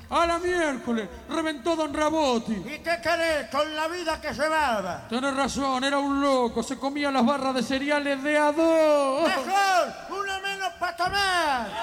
A la miércoles, reventó Don Raboti. ¿Y qué querés con la vida que llevaba? Tenés razón, era un loco, se comía las barras de cereales de a dos. ¡Mejor! ¡Una menos para tomar!